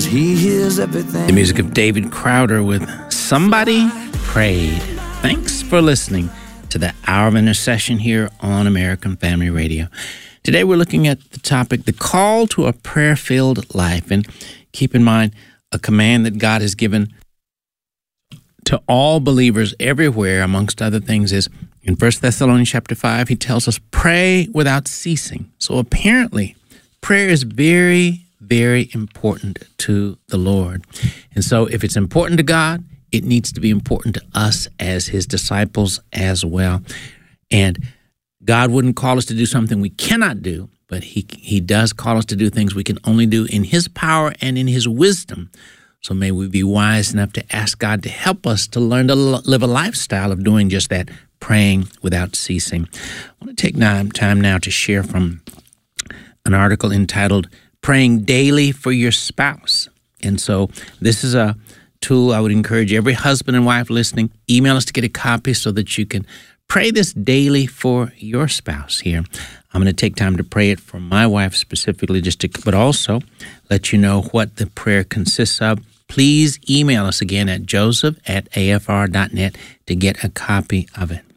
he hears everything. The music of David Crowder with Somebody Prayed. Thanks for listening to the Hour of Intercession here on American Family Radio. Today we're looking at the topic, the call to a prayer-filled life. And keep in mind, a command that God has given to all believers everywhere, amongst other things, is in 1 Thessalonians chapter 5, he tells us, pray without ceasing. So apparently, prayer is very, very important to the Lord. And so if it's important to God, it needs to be important to us as his disciples as well. And God wouldn't call us to do something we cannot do, but he does call us to do things we can only do in his power and in his wisdom. So may we be wise enough to ask God to help us to learn to live a lifestyle of doing just that, praying without ceasing. I want to take time now to share from an article entitled, Praying Daily for Your Spouse. And so this is a tool I would encourage every husband and wife listening, email us to get a copy so that you can pray this daily for your spouse here. I'm going to take time to pray it for my wife specifically, but also let you know what the prayer consists of. Please email us again at joseph@afr.net to get a copy of it.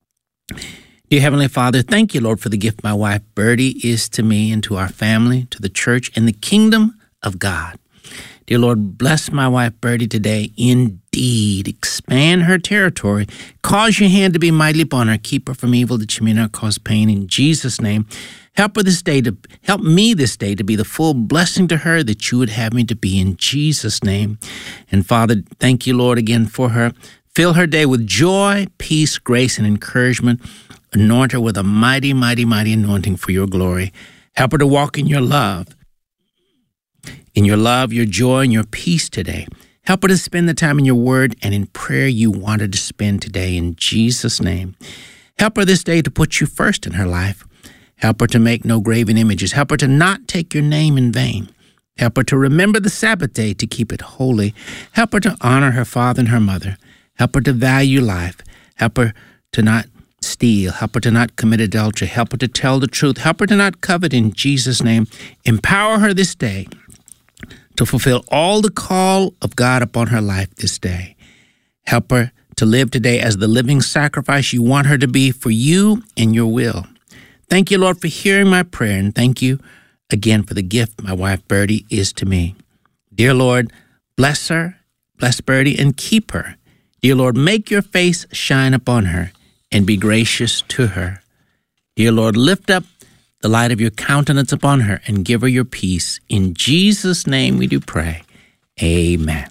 Dear Heavenly Father, thank you, Lord, for the gift my wife Birdie is to me and to our family, to the church, and the kingdom of God. Dear Lord, bless my wife Birdie today. Indeed, expand her territory. Cause your hand to be mighty upon her. Keep her from evil, that she may not cause pain. In Jesus' name, help me this day to be the full blessing to her that you would have me to be. In Jesus' name. And Father, thank you, Lord, again for her. Fill her day with joy, peace, grace, and encouragement. Anoint her with a mighty, mighty, mighty anointing for your glory. Help her to walk in your love. In your love, your joy, and your peace today. Help her to spend the time in your word and in prayer you want her to spend today, in Jesus' name. Help her this day to put you first in her life. Help her to make no graven images. Help her to not take your name in vain. Help her to remember the Sabbath day to keep it holy. Help her to honor her father and her mother. Help her to value life. Help her to not steal. Help her to not commit adultery. Help her to tell the truth. Help her to not covet, in Jesus' name. Empower her this day to fulfill all the call of God upon her life this day. Help her to live today as the living sacrifice you want her to be for you and your will. Thank you, Lord, for hearing my prayer, and thank you again for the gift my wife Birdie is to me. Dear Lord, bless her, bless Birdie, and keep her. Dear Lord, make your face shine upon her and be gracious to her. Dear Lord, lift up the light of your countenance upon her and give her your peace. In Jesus' name we do pray. Amen.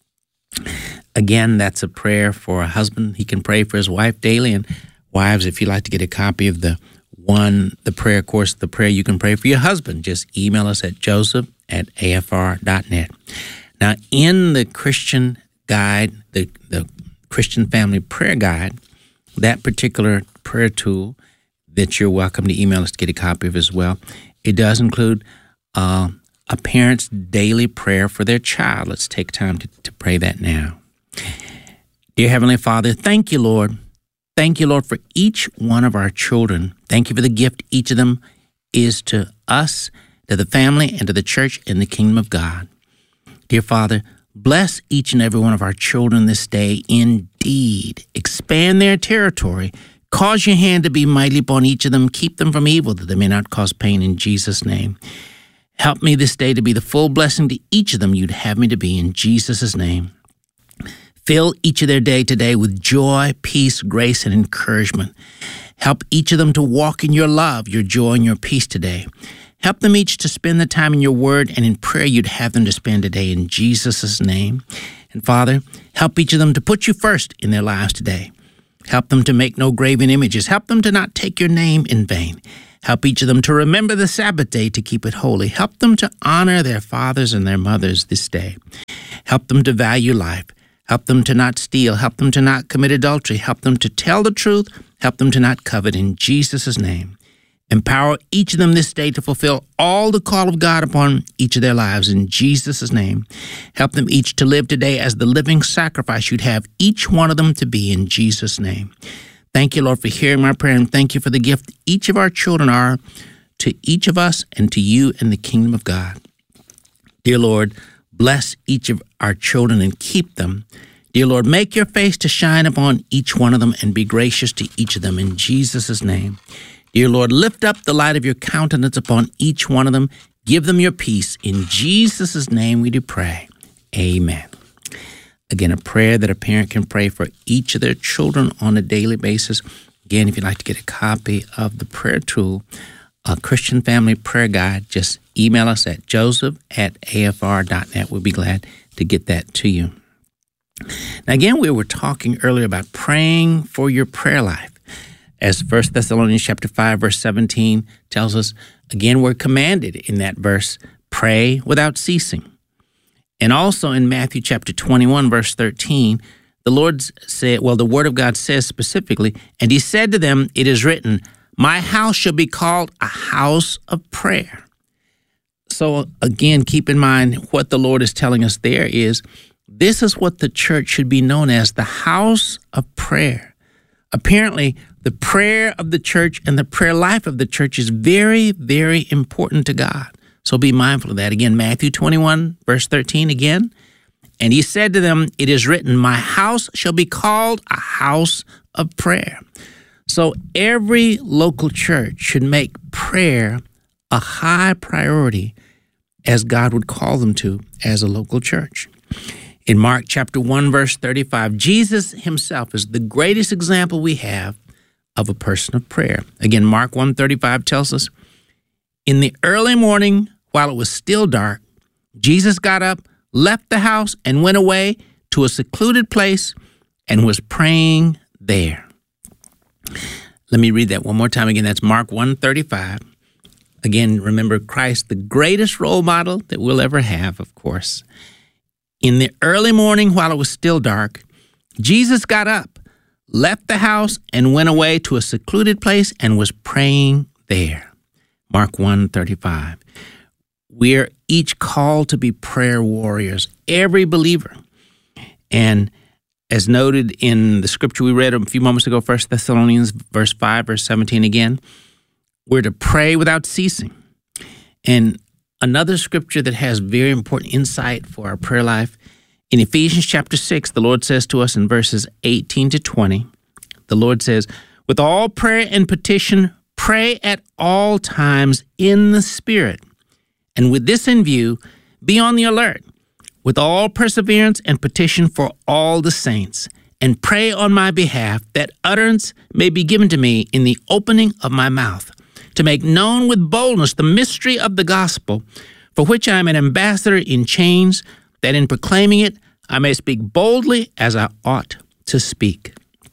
Again, that's a prayer for a husband. He can pray for his wife daily. And wives, if you'd like to get a copy of the prayer course, the prayer you can pray for your husband, just email us at joseph@afr.net. Now, in the Christian guide, the Christian Family Prayer Guide, that particular prayer tool that you're welcome to email us to get a copy of as well, it does include a parent's daily prayer for their child. Let's take time to pray that now. Dear Heavenly Father, thank you, Lord. Thank you, Lord, for each one of our children. Thank you for the gift each of them is to us, to the family, and to the church and the kingdom of God. Dear Father, bless each and every one of our children this day. Indeed, expand their territory. Cause your hand to be mighty upon each of them. Keep them from evil, that they may not cause pain, in Jesus' name. Help me this day to be the full blessing to each of them you'd have me to be, in Jesus' name. Fill each of their day today with joy, peace, grace, and encouragement. Help each of them to walk in your love, your joy, and your peace today. Help them each to spend the time in your word and in prayer you'd have them to spend today, in Jesus' name. And Father, help each of them to put you first in their lives today. Help them to make no graven images. Help them to not take your name in vain. Help each of them to remember the Sabbath day to keep it holy. Help them to honor their fathers and their mothers this day. Help them to value life. Help them to not steal. Help them to not commit adultery. Help them to tell the truth. Help them to not covet, in Jesus' name. Empower each of them this day to fulfill all the call of God upon each of their lives, in Jesus' name. Help them each to live today as the living sacrifice you'd have each one of them to be, in Jesus' name. Thank you, Lord, for hearing my prayer, and thank you for the gift each of our children are to each of us and to you and the kingdom of God. Dear Lord, bless each of our children and keep them. Dear Lord, make your face to shine upon each one of them and be gracious to each of them in Jesus' name. Dear Lord, lift up the light of your countenance upon each one of them. Give them your peace. In Jesus' name we do pray. Amen. Again, a prayer that a parent can pray for each of their children on a daily basis. Again, if you'd like to get a copy of the prayer tool, a Christian Family Prayer Guide, just email us at joseph@afr.net. We'll be glad to get that to you. Now, again, we were talking earlier about praying for your prayer life. As 1 Thessalonians chapter 5, verse 17 tells us, again, we're commanded in that verse, pray without ceasing. And also in Matthew chapter 21, verse 13, the Word of God says specifically, and he said to them, it is written, my house shall be called a house of prayer. So again, keep in mind what the Lord is telling us there is, this is what the church should be known as, the house of prayer. Apparently, the prayer of the church and the prayer life of the church is very, very important to God. So be mindful of that. Again, Matthew 21, verse 13 again. And he said to them, it is written, my house shall be called a house of prayer. So every local church should make prayer a high priority as God would call them to as a local church. In Mark chapter 1, verse 35, Jesus himself is the greatest example we have of a person of prayer. Again, Mark 1:35 tells us, in the early morning, while it was still dark, Jesus got up, left the house, and went away to a secluded place and was praying there. Let me read that one more time again. That's Mark 1:35. Again, remember Christ, the greatest role model that we'll ever have, of course. In the early morning, while it was still dark, Jesus got up, left the house, and went away to a secluded place and was praying there. Mark 1:35. We're each called to be prayer warriors, every believer. And as noted in the scripture we read a few moments ago, 1 Thessalonians verse 5, verse 17 again, we're to pray without ceasing. And another scripture that has very important insight for our prayer life, in Ephesians chapter 6, the Lord says to us in verses 18 to 20, the Lord says, with all prayer and petition, pray at all times in the Spirit. And with this in view, be on the alert, with all perseverance and petition for all the saints, and pray on my behalf that utterance may be given to me in the opening of my mouth, to make known with boldness the mystery of the gospel, for which I am an ambassador in chains, that in proclaiming it I may speak boldly as I ought to speak.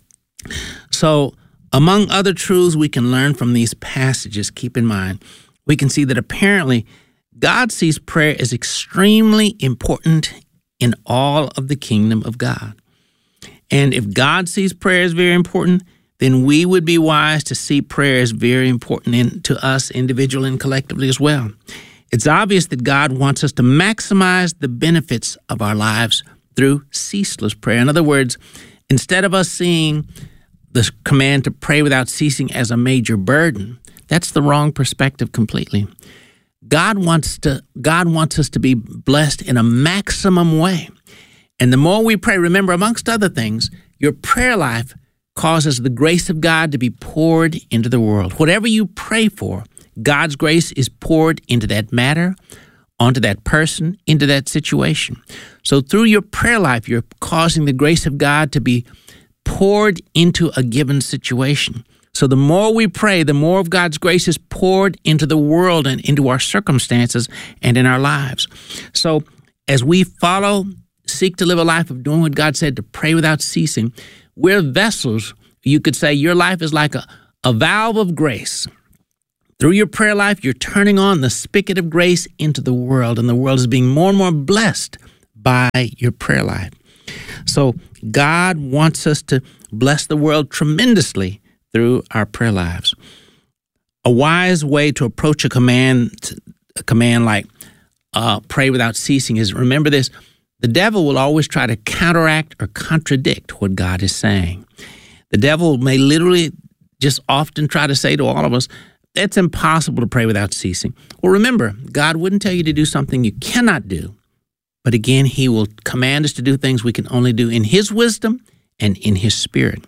So, among other truths we can learn from these passages, keep in mind, we can see that apparently God sees prayer as extremely important in all of the kingdom of God. And if God sees prayer as very important, then we would be wise to see prayer as very important to us individually and collectively as well. It's obvious that God wants us to maximize the benefits of our lives through ceaseless prayer. In other words, instead of us seeing the command to pray without ceasing as a major burden, that's the wrong perspective completely. God wants us to be blessed in a maximum way. And the more we pray, remember, amongst other things, your prayer life causes the grace of God to be poured into the world. Whatever you pray for, God's grace is poured into that matter, onto that person, into that situation. So through your prayer life, you're causing the grace of God to be poured into a given situation. So the more we pray, the more of God's grace is poured into the world and into our circumstances and in our lives. So as we seek to live a life of doing what God said, to pray without ceasing, we're vessels. You could say your life is like a valve of grace. Through your prayer life, you're turning on the spigot of grace into the world, and the world is being more and more blessed by your prayer life. So God wants us to bless the world tremendously through our prayer lives. A wise way to approach a command like pray without ceasing is, remember this, the devil will always try to counteract or contradict what God is saying. The devil may literally just often try to say to all of us, it's impossible to pray without ceasing. Well, remember, God wouldn't tell you to do something you cannot do, But again, he will command us to do things we can only do in his wisdom and in his Spirit.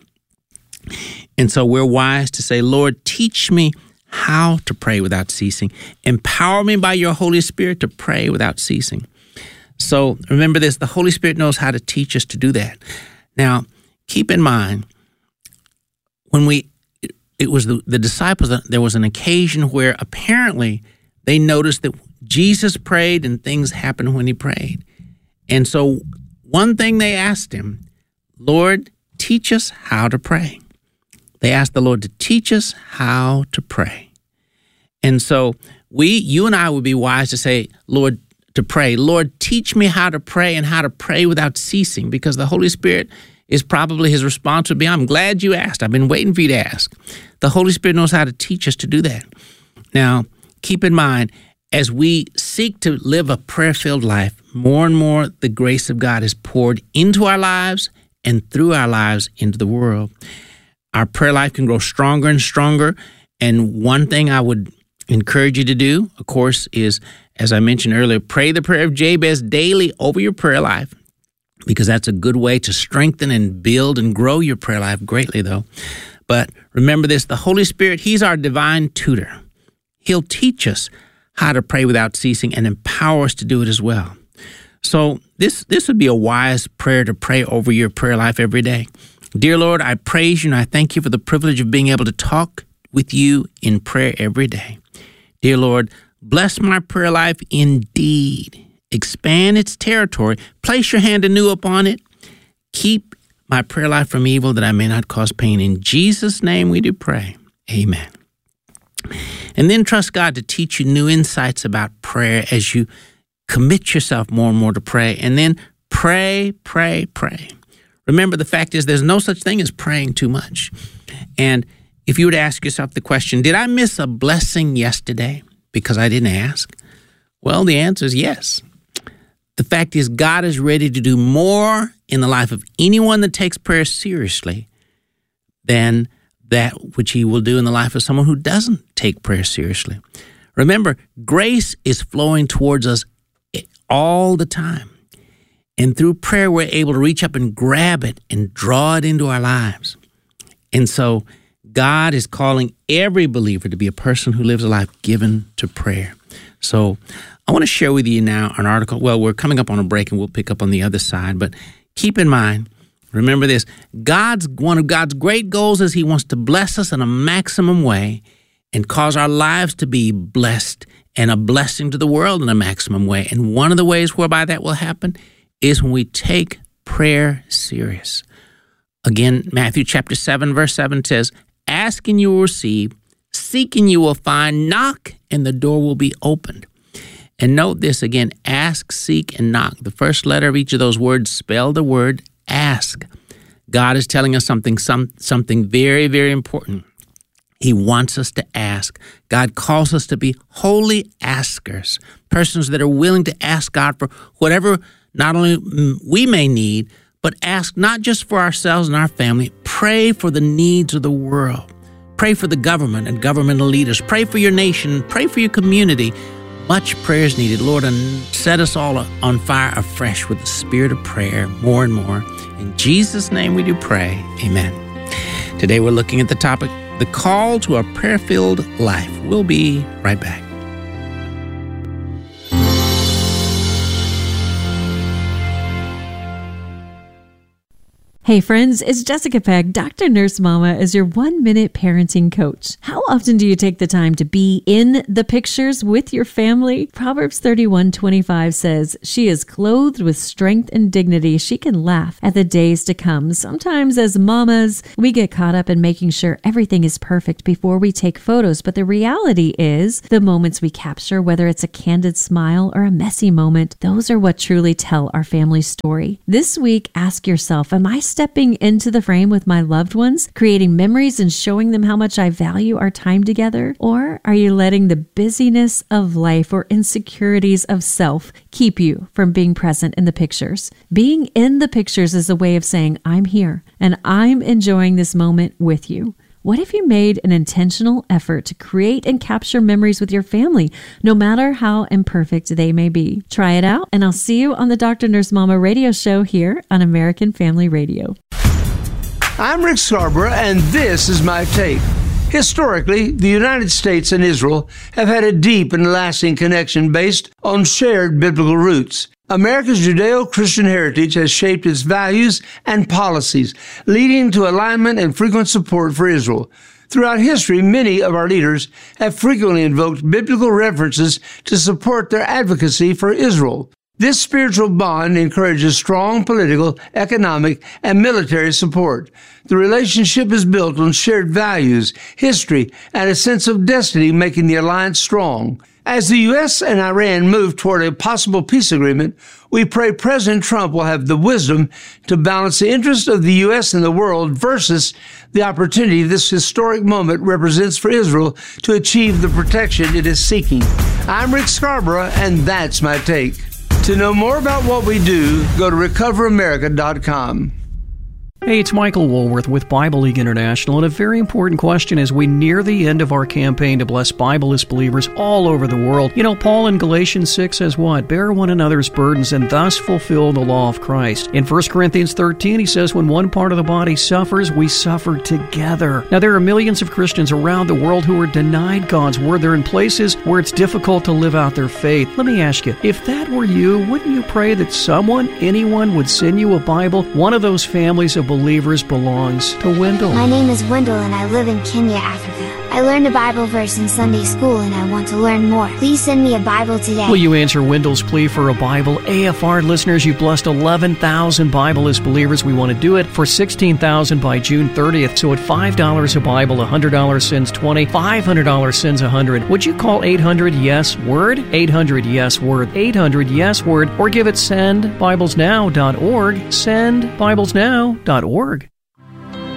And so we're wise to say, Lord, teach me how to pray without ceasing. Empower me by your Holy Spirit to pray without ceasing. So remember this, the Holy Spirit knows how to teach us to do that. Now, keep in mind, when it was the disciples, there was an occasion where apparently they noticed that Jesus prayed and things happened when he prayed. And so one thing they asked him, Lord, teach us how to pray. They asked the Lord to teach us how to pray. And so you and I would be wise to say, Lord, to pray, Lord, teach me how to pray and how to pray without ceasing, because the Holy Spirit is probably his response would be, I'm glad you asked. I've been waiting for you to ask. The Holy Spirit knows how to teach us to do that. Now, keep in mind, as we seek to live a prayer-filled life, more and more the grace of God is poured into our lives and through our lives into the world. Our prayer life can grow stronger and stronger. And one thing I would encourage you to do, of course, is, as I mentioned earlier, pray the prayer of Jabez daily over your prayer life, because that's a good way to strengthen and build and grow your prayer life greatly, though. But remember this, the Holy Spirit, he's our divine tutor. He'll teach us how to pray without ceasing and empower us to do it as well. So this would be a wise prayer to pray over your prayer life every day. Dear Lord, I praise you and I thank you for the privilege of being able to talk with you in prayer every day. Dear Lord, bless my prayer life indeed. Expand its territory. Place your hand anew upon it. Keep my prayer life from evil, that I may not cause pain. In Jesus' name we do pray. Amen. And then trust God to teach you new insights about prayer as you commit yourself more and more to pray. And then pray, pray, pray. Remember, the fact is there's no such thing as praying too much. And if you were to ask yourself the question, did I miss a blessing yesterday because I didn't ask? Well, the answer is yes. The fact is God is ready to do more in the life of anyone that takes prayer seriously than that which he will do in the life of someone who doesn't take prayer seriously. Remember, grace is flowing towards us all the time. And through prayer, we're able to reach up and grab it and draw it into our lives. And so God is calling every believer to be a person who lives a life given to prayer. So I want to share with you now an article. Well, we're coming up on a break and we'll pick up on the other side. But keep in mind, remember this, one of God's great goals is he wants to bless us in a maximum way and cause our lives to be blessed and a blessing to the world in a maximum way. And one of the ways whereby that will happen is when we take prayer serious. Again, Matthew chapter 7, verse 7 says, ask and you will receive, seek and you will find, knock and the door will be opened. And note this again, ask, seek, and knock. The first letter of each of those words spell the word ask. God is telling us something very, very important. He wants us to ask. God calls us to be holy askers, persons that are willing to ask God for whatever not only we may need, but ask not just for ourselves and our family. Pray for the needs of the world. Pray for the government and governmental leaders. Pray for your nation. Pray for your community. Much prayer is needed, Lord, and set us all on fire afresh with the spirit of prayer more and more. In Jesus' name we do pray. Amen. Today we're looking at the topic, the call to a prayer-filled life. We'll be right back. Hey friends, it's Jessica Pegg. Dr. Nurse Mama is your 1-minute parenting coach. How often do you take the time to be in the pictures with your family? Proverbs 31:25 says, she is clothed with strength and dignity. She can laugh at the days to come. Sometimes as mamas, we get caught up in making sure everything is perfect before we take photos. But the reality is the moments we capture, whether it's a candid smile or a messy moment, those are what truly tell our family story. This week, ask yourself, am I stepping into the frame with my loved ones, creating memories and showing them how much I value our time together? Or are you letting the busyness of life or insecurities of self keep you from being present in the pictures? Being in the pictures is a way of saying, I'm here and I'm enjoying this moment with you. What if you made an intentional effort to create and capture memories with your family, no matter how imperfect they may be? Try it out, and I'll see you on the Dr. Nurse Mama radio show here on American Family Radio. I'm Rick Scarborough, and this is my take. Historically, the United States and Israel have had a deep and lasting connection based on shared biblical roots. America's Judeo-Christian heritage has shaped its values and policies, leading to alignment and frequent support for Israel. Throughout history, many of our leaders have frequently invoked biblical references to support their advocacy for Israel. This spiritual bond encourages strong political, economic, and military support. The relationship is built on shared values, history, and a sense of destiny, making the alliance strong. As the U.S. and Iran move toward a possible peace agreement, we pray President Trump will have the wisdom to balance the interests of the U.S. and the world versus the opportunity this historic moment represents for Israel to achieve the protection it is seeking. I'm Rick Scarborough, and that's my take. To know more about what we do, go to RecoverAmerica.com. Hey, it's Michael Woolworth with Bible League International, and a very important question as we near the end of our campaign to bless Bibleless believers all over the world. You know, Paul in Galatians 6 says what? Bear one another's burdens and thus fulfill the law of Christ. In 1 Corinthians 13, he says when one part of the body suffers, we suffer together. Now, there are millions of Christians around the world who are denied God's word. They're in places where it's difficult to live out their faith. Let me ask you, if that were you, wouldn't you pray that anyone would send you a Bible? One of those families of believers belongs to Wendell. My name is Wendell and I live in Kenya, Africa. I learned a Bible verse in Sunday school and I want to learn more. Please send me a Bible today. Will you answer Wendell's plea for a Bible? AFR listeners, you've blessed 11,000 Bibleless believers. We want to do it for 16,000 by June 30th. So at $5 a Bible, $100 sends 20, $500 sends 100. Would you call 800-YES-WORD? 800-YES-WORD. 800-YES-WORD. Or give it sendbiblesnow.org. Sendbiblesnow.org.